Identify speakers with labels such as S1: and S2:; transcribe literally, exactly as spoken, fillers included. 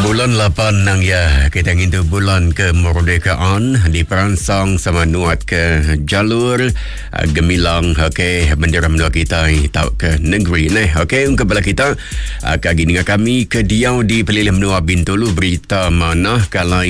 S1: Bulan lapan nang ya kita ingin tu bulan kemerdekaan diperangsang sama nuat ke jalur uh, gemilang okey bendera menua kita tau ke negeri ni okey ungkap bala kita uh, kagi dengan kami ke diau di pelilih menua Bintulu berita mana kalau